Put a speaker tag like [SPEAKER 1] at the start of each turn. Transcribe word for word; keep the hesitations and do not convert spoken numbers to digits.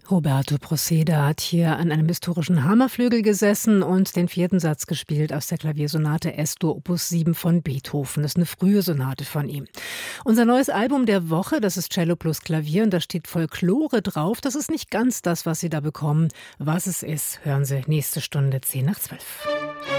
[SPEAKER 1] Roberto Proceda hat hier an einem historischen Hammerflügel gesessen und den vierten Satz gespielt aus der Klaviersonate Es-Dur Opus sieben von Beethoven. Das ist eine frühe Sonate von ihm. Unser neues Album der Woche, das ist Cello plus Klavier und da steht Folklore drauf. Das ist nicht ganz das, was Sie da bekommen. Was es ist, hören Sie nächste Stunde zehn nach zwölf.